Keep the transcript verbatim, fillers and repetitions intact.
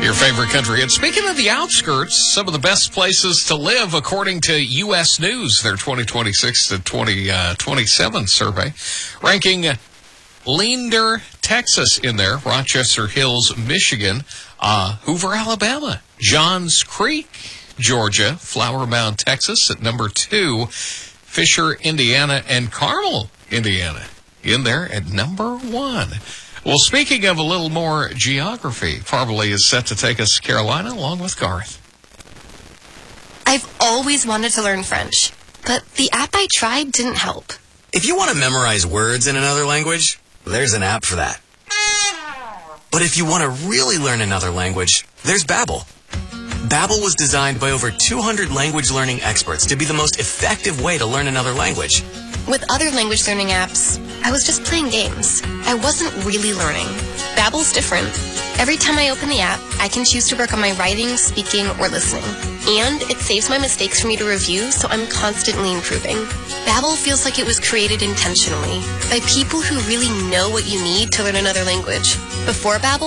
Your favorite country. And speaking of the outskirts, some of the best places to live, according to U S News, their twenty twenty-six to twenty twenty-seven survey, ranking Leander, Texas in there, Rochester Hills, Michigan, uh, Hoover, Alabama, Johns Creek, Georgia, Flower Mound, Texas at number two, Fisher, Indiana, and Carmel, Indiana in there at number one. Well, speaking of a little more geography, Farley is set to take us to Carolina along with Garth. I've always wanted to learn French, but the app I tried didn't help. If you want to memorize words in another language, there's an app for that. But if you want to really learn another language, there's Babbel. Babbel was designed by over two hundred language learning experts to be the most effective way to learn another language. With other language learning apps, I was just playing games. I wasn't really learning. Babbel's different. Every time I open the app, I can choose to work on my writing, speaking, or listening. And it saves my mistakes for me to review, so I'm constantly improving. Babbel feels like it was created intentionally by people who really know what you need to learn another language. Before Babbel,